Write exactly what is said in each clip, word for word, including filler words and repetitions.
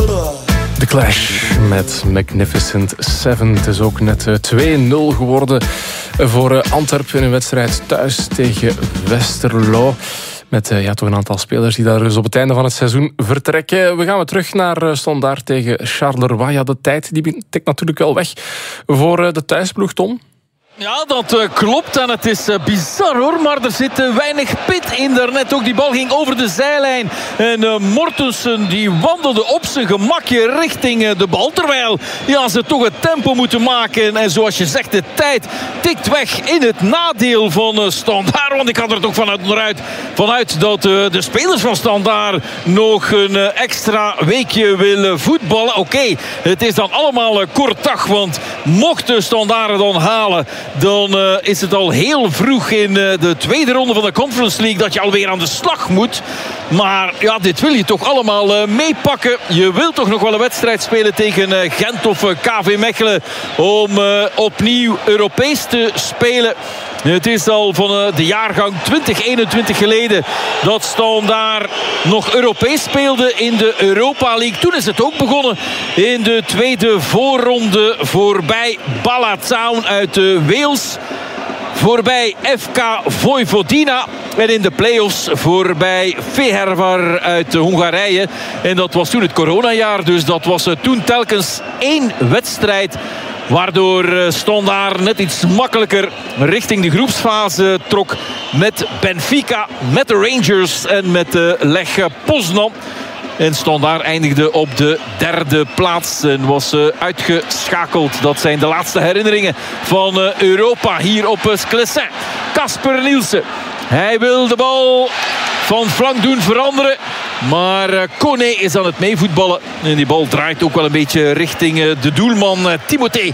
The Clash met Magnificent Seven. Het is ook net twee nul geworden voor Antwerpen in een wedstrijd thuis tegen Westerlo. Met ja, toch een aantal spelers die daar dus op het einde van het seizoen vertrekken. We gaan weer terug naar Standaard tegen Charleroi. Ja, de tijd die tikt natuurlijk wel weg voor de thuisploeg, Tom. Ja, dat uh, klopt en het is uh, bizar hoor, maar er zit uh, weinig pit in daarnet. Ook die bal ging over de zijlijn en uh, Mortensen die wandelde op zijn gemakje richting uh, de bal. Terwijl ja, ze toch het tempo moeten maken en zoals je zegt, de tijd tikt weg in het nadeel van uh, Standaard. Want ik had er toch vanuit, vanuit, vanuit dat uh, de spelers van Standaard nog een uh, extra weekje willen voetballen. Oké, okay, het is dan allemaal uh, kort dag, want mochten Standaard dan halen, dan uh, is het al heel vroeg in uh, de tweede ronde van de Conference League dat je alweer aan de slag moet. Maar ja, dit wil je toch allemaal uh, meepakken. Je wilt toch nog wel een wedstrijd spelen tegen uh, Gent of uh, K V Mechelen om uh, opnieuw Europees te spelen. Het is al van uh, de jaargang twintig eenentwintig geleden dat Standaard nog Europees speelde in de Europa League. Toen is het ook begonnen in de tweede voorronde voorbij Balaton uit uh, Wales. Voorbij F K Vojvodina. En in de play-offs voorbij Fehervar uit Hongarije. En dat was toen het coronajaar. Dus dat was uh, toen telkens één wedstrijd. Waardoor Standaard net iets makkelijker richting de groepsfase trok. Met Benfica, met de Rangers en met de Lech Poznan. En Standaard eindigde op de derde plaats en was uitgeschakeld. Dat zijn de laatste herinneringen van Europa hier op Sclessin. Casper Nielsen. Hij wil de bal van flank doen veranderen. Maar Kone is aan het meevoetballen. En die bal draait ook wel een beetje richting de doelman Timothée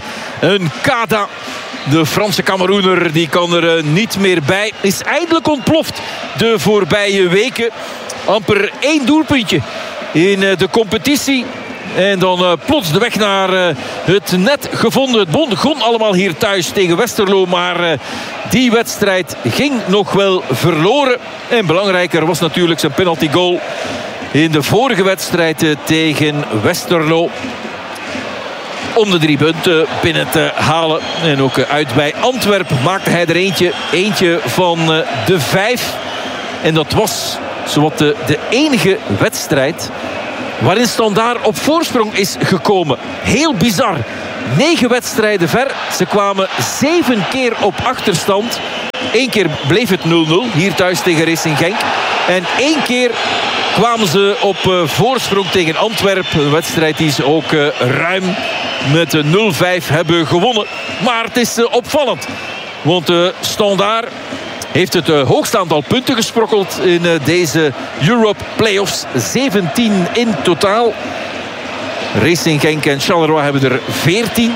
Nkada. De Franse Kameroener die kan er niet meer bij. Is eindelijk ontploft de voorbije weken. Amper één doelpuntje in de competitie. En dan uh, plots de weg naar uh, het net gevonden. Het begon allemaal hier thuis tegen Westerlo. Maar uh, die wedstrijd ging nog wel verloren. En belangrijker was natuurlijk zijn penalty goal in de vorige wedstrijd uh, tegen Westerlo. Om de drie punten binnen te halen. En ook uh, uit bij Antwerpen maakte hij er eentje. Eentje van uh, de vijf. En dat was zowat de, de enige wedstrijd waarin Standaard op voorsprong is gekomen. Heel bizar. Negen wedstrijden ver. Ze kwamen zeven keer op achterstand. Eén keer bleef het nul nul. Hier thuis tegen Racing Genk. En één keer kwamen ze op uh, voorsprong tegen Antwerpen. Een wedstrijd die ze ook uh, ruim met uh, nul vijf hebben gewonnen. Maar het is uh, opvallend. Want uh, Standaard heeft het uh, hoogste aantal punten gesprokkeld in uh, deze Europe Playoffs. zeventien in totaal. Racing Genk en Charleroi hebben er veertien.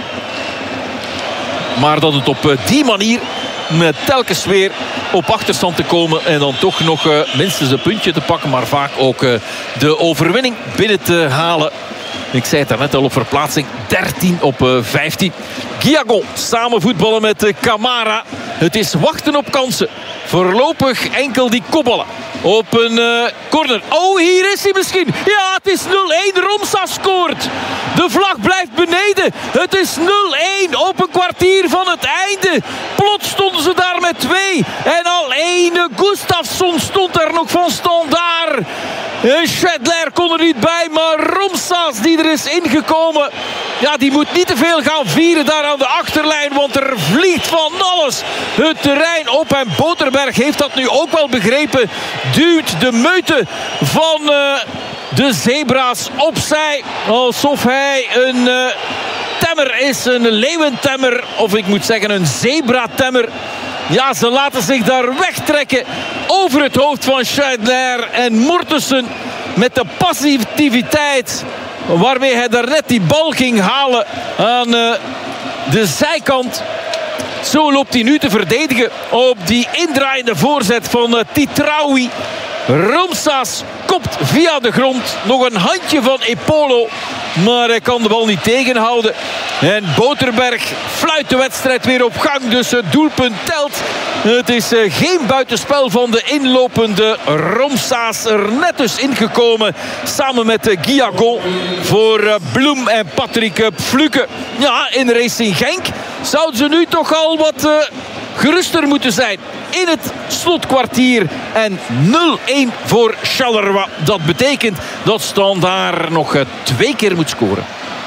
Maar dat het op uh, die manier met telkens weer op achterstand te komen en dan toch nog uh, minstens een puntje te pakken, maar vaak ook uh, de overwinning binnen te halen. Ik zei het daarnet al op verplaatsing. dertien op uh, vijftien. Guillagon samen voetballen met uh, Camara. Het is wachten op kansen. Voorlopig enkel die kopballen. Op een uh, corner. Oh, hier is hij misschien. Ja, het is nul één. Romsa scoort. De vlag blijft beneden. Het is nul één op een kwartier van het einde. Plots stonden ze daar met twee. En al één Gustafsson stond er nog van Standaard. Schedler kon er niet bij, maar Romsas die er is ingekomen. Ja, die moet niet te veel gaan vieren daar aan de achterlijn, want er vliegt van alles het terrein op. En Boterberg heeft dat nu ook wel begrepen. Duwt de meute van uh, de zebra's opzij. Alsof hij een uh, temmer is, een leeuwentemmer. Of ik moet zeggen een zebratemmer. Ja, ze laten zich daar wegtrekken over het hoofd van Scheidler en Mortensen met de passiviteit waarmee hij daarnet die bal ging halen aan uh, de zijkant. Zo loopt hij nu te verdedigen op die indraaiende voorzet van uh, Titraoui. Romsas kopt via de grond. Nog een handje van Epolo. Maar hij kan de bal niet tegenhouden. En Boterberg fluit de wedstrijd weer op gang. Dus het doelpunt telt. Het is uh, geen buitenspel van de inlopende Romsa's. Er net dus ingekomen samen met uh, Guillagon voor uh, Bloem en Patrick uh, Fluke. Ja, in Racing Genk zouden ze nu toch al wat uh, geruster moeten zijn. In het slotkwartier en nul-één voor Charleroi. Dat betekent dat Standaard nog uh, twee keer moet scoren.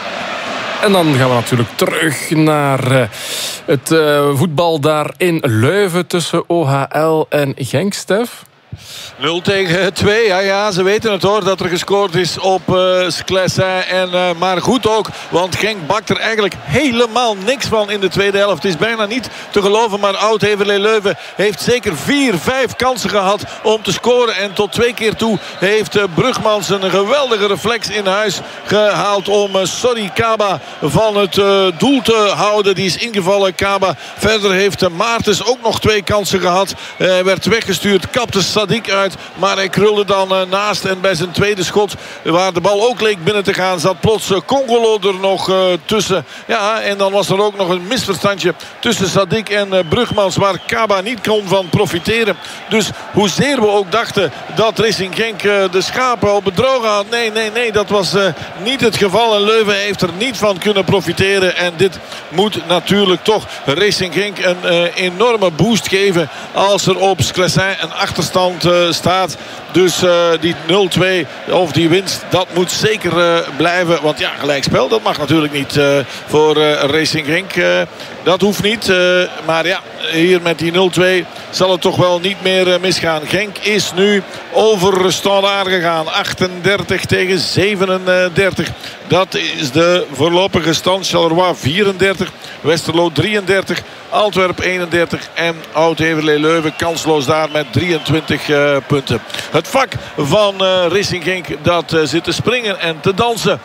En dan gaan we natuurlijk terug naar uh, het uh, voetbal daar in Leuven tussen O H L en Genk, Stef. nul tegen twee. Ja, ja, ze weten het hoor, dat er gescoord is op uh, Sclessin. En, uh, maar goed ook, want Genk bakt er eigenlijk helemaal niks van in de tweede helft. Het is bijna niet te geloven, maar Oud-Heverlee Leuven heeft zeker vier, vijf kansen gehad om te scoren. En tot twee keer toe heeft uh, Brugmans een geweldige reflex in huis gehaald om uh, Sorry Kaba van het uh, doel te houden. Die is ingevallen, Kaba. Verder heeft uh, Maartens ook nog twee kansen gehad. Uh, werd weggestuurd, kapte Sadik uit. Maar hij krulde dan uh, naast. En bij zijn tweede schot, waar de bal ook leek binnen te gaan, zat plots uh, Congolo er nog uh, tussen. Ja, en dan was er ook nog een misverstandje tussen Sadik en uh, Brugmans, waar Kaba niet kon van profiteren. Dus hoezeer we ook dachten dat Racing Genk uh, de schapen op het droge had. Nee, nee, nee, dat was uh, niet het geval. En Leuven heeft er niet van kunnen profiteren. En dit moet natuurlijk toch Racing Genk een uh, enorme boost geven als er op Sclessin een achterstand uh, staat. Dus uh, die nul twee of die winst, dat moet zeker uh, blijven. Want ja, gelijkspel, dat mag natuurlijk niet uh, voor uh, Racing Genk. Uh, dat hoeft niet. Uh, maar ja, hier met die nul twee zal het toch wel niet meer uh, misgaan. Genk is nu over Standaard gegaan. achtendertig tegen zevenendertig. Dat is de voorlopige stand. Charleroi vierendertig. Westerlo drieëndertig. Antwerp eenendertig. En Oud-Heverlee Leuven kansloos daar met drieëntwintig uh, punten. Het vak van uh, Racing Genk dat uh, zit te springen en te dansen.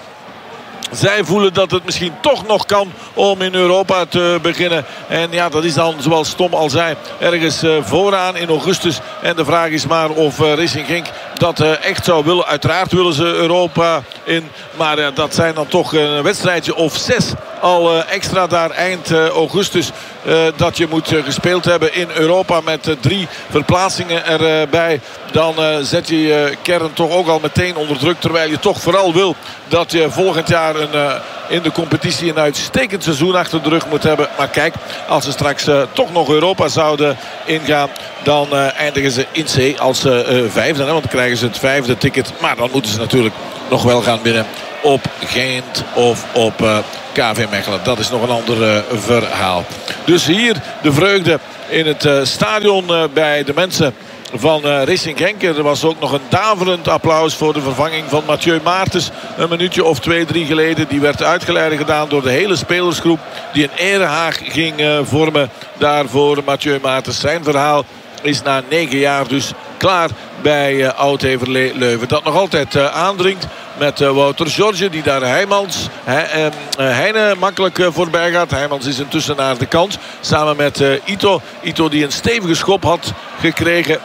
Zij voelen dat het misschien toch nog kan om in Europa te beginnen. En ja, dat is dan, zoals Tom al zei, ergens uh, vooraan in augustus. En de vraag is maar of uh, Racing Genk dat uh, echt zou willen. Uiteraard willen ze Europa in. Maar uh, dat zijn dan toch een wedstrijdje of zes al uh, extra daar eind uh, augustus. Uh, dat je moet uh, gespeeld hebben in Europa met uh, drie verplaatsingen erbij. Uh, dan uh, zet je je uh, kern toch ook al meteen onder druk. Terwijl je toch vooral wil dat je volgend jaar een, uh, in de competitie een uitstekend seizoen achter de rug moet hebben. Maar kijk, als ze straks uh, toch nog Europa zouden ingaan, dan uh, eindigen ze in C als uh, uh, vijfde. Hè? Want dan krijgen ze het vijfde ticket. Maar dan moeten ze natuurlijk nog wel gaan winnen op Gent of op uh, K V Mechelen. Dat is nog een ander uh, verhaal. Dus hier de vreugde in het uh, stadion uh, bij de mensen van uh, Racing Genk. Er was ook nog een daverend applaus voor de vervanging van Mathieu Maartens. Een minuutje of twee, drie geleden. Die werd uitgeleide gedaan door de hele spelersgroep. Die een erehaag ging uh, vormen daarvoor Mathieu Maartens. Zijn verhaal is na negen jaar dus klaar bij uh, Oud-Heverlee Leuven. Dat nog altijd uh, aandringt met uh, Wouter George, die daar Heijmans He, uh, Heine makkelijk uh, voorbij gaat. Heijmans is intussen naar de kant. Samen met uh, Ito. Ito die een stevige schop had gekregen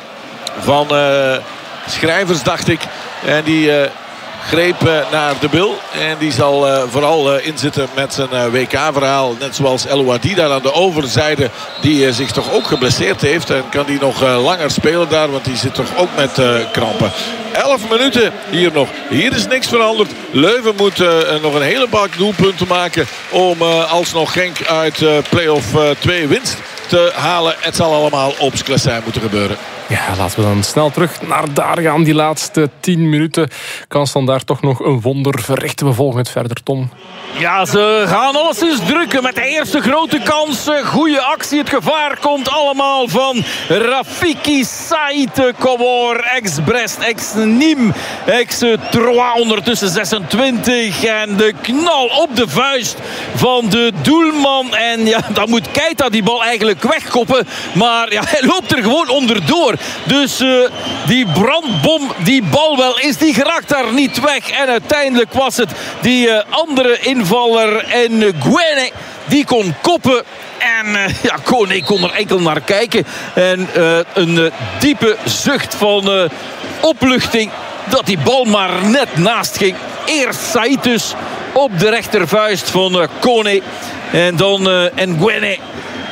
van uh, Schrijvers, dacht ik. En die uh, greep uh, naar de bil. En die zal uh, vooral uh, inzitten met zijn uh, W K-verhaal. Net zoals El Ouadi daar aan de overzijde. Die uh, zich toch ook geblesseerd heeft. En kan die nog uh, langer spelen daar. Want die zit toch ook met uh, krampen. elf minuten hier nog. Hier is niks veranderd. Leuven moet uh, nog een hele bak doelpunten maken. Om uh, alsnog Genk uit uh, play-off uh, twee winst te halen. Het zal allemaal op Sclessin moeten gebeuren. Ja, laten we dan snel terug naar daar gaan. Die laatste tien minuten. Kan Standaard toch nog een wonder verrichten? We volgen het verder, Tom. Ja, ze gaan alleszins drukken met de eerste grote kans. Goeie actie. Het gevaar komt allemaal van Rafiki Saïd Kowor. Ex-Brest, ex-Nîmes, ex-Troyes, ondertussen zesentwintig. En de knal op de vuist van de doelman. En ja, dan moet Keita die bal eigenlijk wegkoppen. Maar ja, hij loopt er gewoon onderdoor. Dus uh, die brandbom, die bal wel is, die geraakt daar niet weg. En uiteindelijk was het die uh, andere invaller en uh, Guene die kon koppen. En uh, ja, Kone kon er enkel naar kijken. En uh, een uh, diepe zucht van uh, opluchting dat die bal maar net naast ging. Eerst Saïd dus op de rechtervuist van uh, Kone. En dan uh, Nguene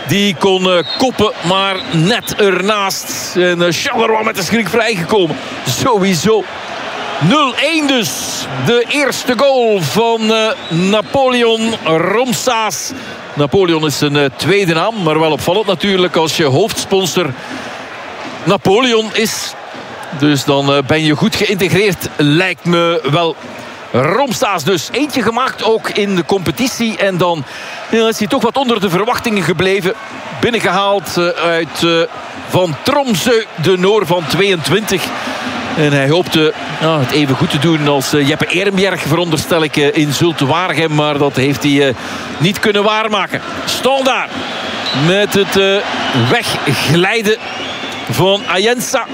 Die kon uh, koppen, maar net ernaast. En uh, Charleroi met de schrik vrijgekomen. Sowieso. nul-één dus. De eerste goal van uh, Napoleon Romsaas. Napoleon is een uh, tweede naam, maar wel opvallend natuurlijk als je hoofdsponsor Napoleon is. Dus dan uh, ben je goed geïntegreerd, lijkt me wel. Romsaas dus. Eentje gemaakt ook in de competitie. En dan ja, is hij toch wat onder de verwachtingen gebleven. Binnengehaald uh, uit uh, Van Tromsø, de Noor van tweeëntwintig. En hij hoopte ja, het even goed te doen als uh, Jeppe Ehrenberg, veronderstel ik, uh, in Zulte Waregem. Maar dat heeft hij uh, niet kunnen waarmaken. Standaard met het uh, wegglijden van Ayensa.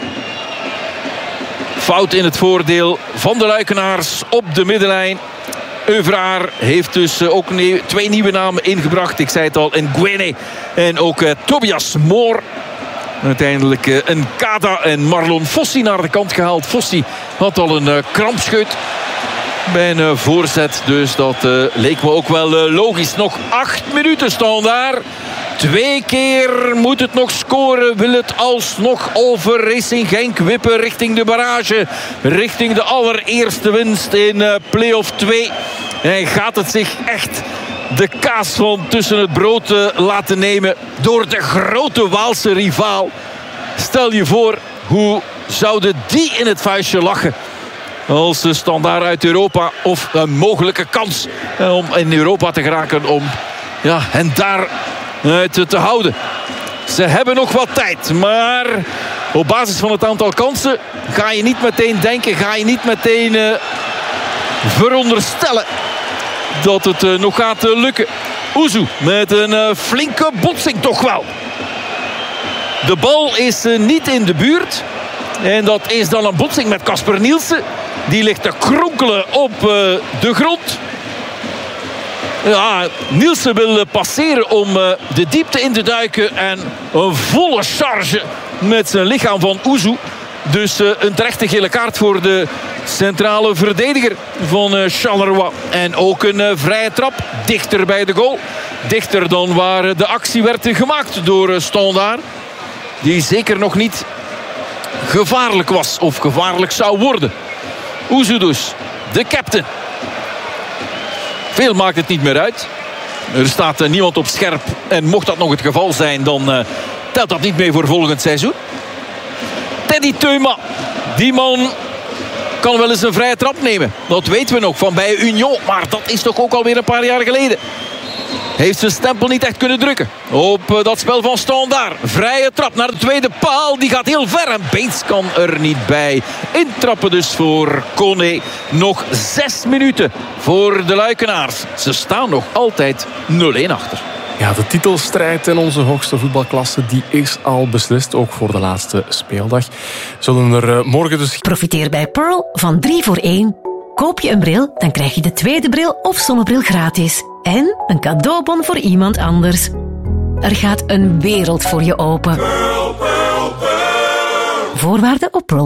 Fout in het voordeel van de Luikenaars op de middenlijn. Euvraar heeft dus uh, ook nieuw, twee nieuwe namen ingebracht. Ik zei het al, Nguene en ook uh, Tobias Moor. Uiteindelijk uh, een Kada en Marlon Fossi naar de kant gehaald. Fossi had al een uh, krampscheut bij een uh, voorzet. Dus dat uh, leek me ook wel uh, logisch. Nog acht minuten staan daar. Twee keer moet het nog scoren. Wil het alsnog over Racing Genk wippen richting de barrage. Richting de allereerste winst in uh, play-off twee. En gaat het zich echt de kaas van tussen het brood uh, laten nemen door de grote Waalse rivaal. Stel je voor, hoe zouden die in het vuistje lachen als de Standaard uit Europa, of een mogelijke kans uh, om in Europa te geraken, om ja, hen daar uit te houden. Ze hebben nog wat tijd, maar op basis van het aantal kansen ga je niet meteen denken, ga je niet meteen uh, veronderstellen dat het uh, nog gaat uh, lukken. Oezu met een uh, flinke botsing toch wel. De bal is uh, niet in de buurt. En dat is dan een botsing met Casper Nielsen. Die ligt te kronkelen op uh, de grond. Ja, Nielsen wil passeren om uh, de diepte in te duiken. En een volle charge met zijn lichaam van Oezu. Dus uh, een terechte gele kaart voor de centrale verdediger van uh, Charleroi. En ook een uh, vrije trap dichter bij de goal. Dichter dan waar uh, de actie werd gemaakt door uh, Standaard. Die zeker nog niet gevaarlijk was of gevaarlijk zou worden. Oezu dus, de captain. Veel maakt het niet meer uit. Er staat uh, niemand op scherp. En mocht dat nog het geval zijn, dan uh, telt dat niet mee voor volgend seizoen. Teddy Teuma, die man kan wel eens een vrije trap nemen. Dat weten we nog van bij Union. Maar dat is toch ook alweer een paar jaar geleden. Heeft zijn stempel niet echt kunnen drukken op uh, dat spel van Standaard. Vrije trap naar de tweede paal. Die gaat heel ver en Beets kan er niet bij. Intrappen dus voor Koné. Nog zes minuten voor de Luikenaars. Ze staan nog altijd nul-één achter. Ja, de titelstrijd in onze hoogste voetbalklasse die is al beslist, ook voor de laatste speeldag. Zullen er uh, morgen dus... Profiteer bij Pearl van drie voor één. Koop je een bril, dan krijg je de tweede bril of zonnebril gratis. En een cadeaubon voor iemand anders. Er gaat een wereld voor je open. Pearl, Pearl, Pearl. Voorwaarden op pearl